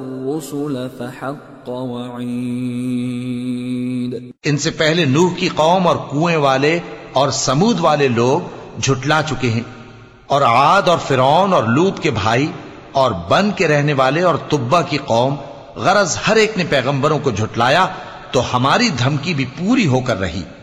الرسل فحق وعيد। इनसे पहले नूह की कौम और कुएं वाले और समूद वाले लोग झुटला चुके हैं, और आद और फिरौन और लूत के भाई और बन के रहने वाले और तुब्बा की कौम, गरज हर एक ने पैगंबरों को झुटलाया तो हमारी धमकी भी पूरी होकर रही।